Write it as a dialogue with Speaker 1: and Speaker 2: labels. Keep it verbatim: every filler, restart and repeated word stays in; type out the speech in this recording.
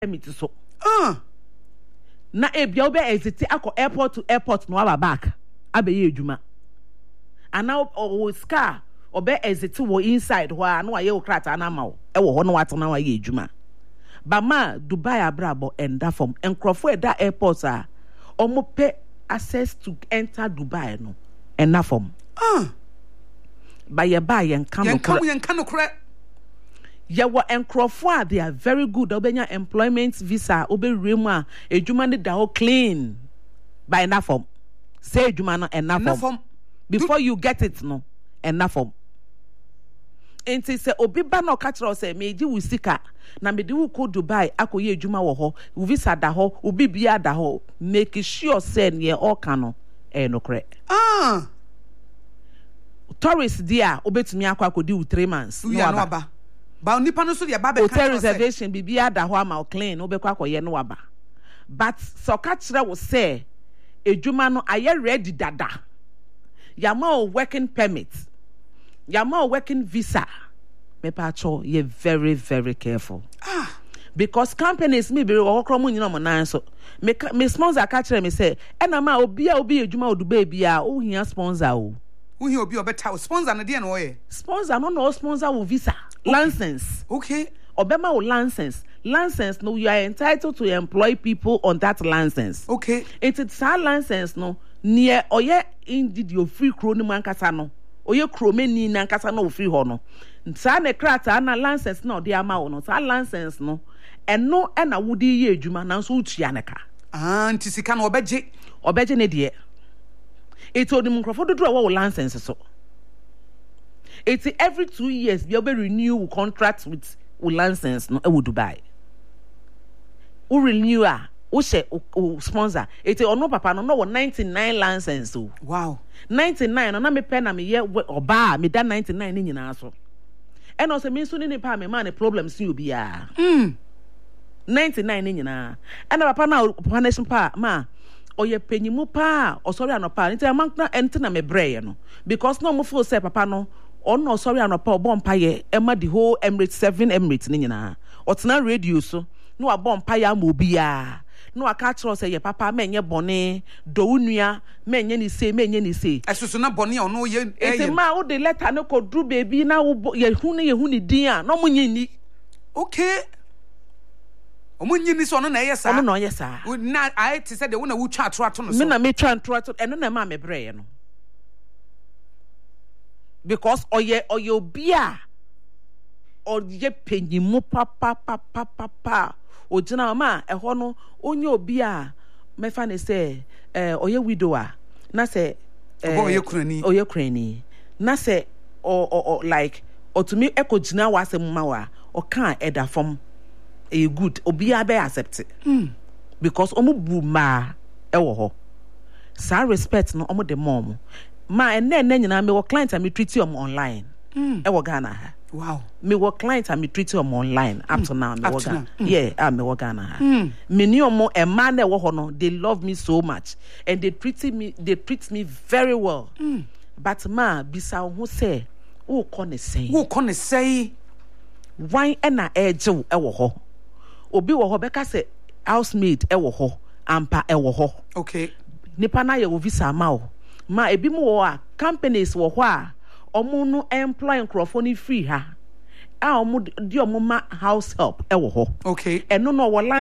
Speaker 1: permit so uh na ebia obe exit akọ airport to airport no aba back abeye adwuma ana o scar obe exit wo inside ho a na waye okrata na ma wo e wo ho no watena waye adwuma ba ma Dubai abrabo enda from enkrofo eda airport a omo pay access to enter Dubai no ena from
Speaker 2: uh
Speaker 1: ba ye ba ye nka no
Speaker 2: kra ye nka no kra
Speaker 1: ye wo enkrofo a they are very good obenya employment visa oberem a adwuma ne da ho clean by ena from say adwuma no ena from before you get it no ena from enti se obi ba no ka kire say meji wo sika na me de wo ko Dubai akoye adwuma wo ho wo visa da ho obi bia da ho make sure say ne all can eh no kre
Speaker 2: ah
Speaker 1: tourist dia obetumi akwa akodi wo three months
Speaker 2: no aba ba nipa no so de ba be
Speaker 1: hotel reservation bibia da ho ama clean obekwa akoye no aba but so ka kire wo say adwuma no aye ready dada yama working permit yama working visa me pacho you very very careful
Speaker 2: ah
Speaker 1: because companies me be okro mu nyina mo nan so me me sponsor ka kire me say ena ma obi a obi adwuma oduba bia o hia sponsor o
Speaker 2: o hia obi obeta sponsor na de na o ye
Speaker 1: sponsor no no sponsor wo visa okay. License
Speaker 2: okay
Speaker 1: obema wo license license no you are entitled to employ people on that license
Speaker 2: okay
Speaker 1: it's a license no near oye indeed your free kro ni mankasa no oye kro meni na nkasa no free ho no sa na krata na license na odi ama wo no sa license no eno e na wudi ye adwuma na so utua ne ka
Speaker 2: ah ntisika na obeje
Speaker 1: obeje ne de it odi mkrofo dodo wo license so it's every two years be obe renew contract with with license no e wo Dubai o renew a o she o sponsor it's ono papa no no ninety-nine license o
Speaker 2: wow
Speaker 1: ninety-nine no na me pen na me ye oba me da ninety-nine ni nyina so e no se me so ni ne pa me man problems ni obi a
Speaker 2: mm
Speaker 1: ninety-nine ni nyina e na papa na papa na pa ma oye penyimu pa osori anopa nti amanka enti na me breye no because no mo feel say papa no ono osori anopa obo mpa ye e ma the whole Emirates seven Emirates ni nyina otena radio so no abo mpa ya ma obi a no aka kire say ye papa menye bone do unua menye ni se menye ni se
Speaker 2: esusu na bone ono ye
Speaker 1: e ma wo de letter no ko dru baby na wo ye hu ne ye hu ni din a no munye ni
Speaker 2: okay omunyi ni so no na yesa
Speaker 1: ono no yesa
Speaker 2: na I ti say de wo na wo twa atro ato no so
Speaker 1: me na me twa atro ato eno na ma me breye no because oye oye obi a oye penyimu papa papa papa ojina ma e ho no onye obi a me fa ne say eh oye widower na say
Speaker 2: eh oye kurani
Speaker 1: oye kurani na say o o like otumi ekojina wa asem ma wa o kan eda from a good obi a be accept
Speaker 2: mm.
Speaker 1: because omu bu ma e wo ho sa respect no omu de mom ma enne enne nyina me wo client am treat you online
Speaker 2: mm.
Speaker 1: e wo Ghana ha
Speaker 2: wow
Speaker 1: me wo client am treat you online up mm. to now me wo Ghana
Speaker 2: mm.
Speaker 1: yeah am me wo Ghana ha
Speaker 2: mm.
Speaker 1: me ni omo e man e wo ho no they love me so much and they treat me they treat me very well
Speaker 2: mm.
Speaker 1: but ma bisa ho say wo ko ne sei
Speaker 2: wo ko ne sei
Speaker 1: wan e na ejew e wo ho obi wo ho beka say housemaid e wo ho ampa e wo ho
Speaker 2: okay
Speaker 1: nipa na ye wo visa ma o ma ebi mu wo a companies wo ho a omo no employ crofo ni free ha a omo di omo ma house help e wo ho
Speaker 2: okay
Speaker 1: eno no wo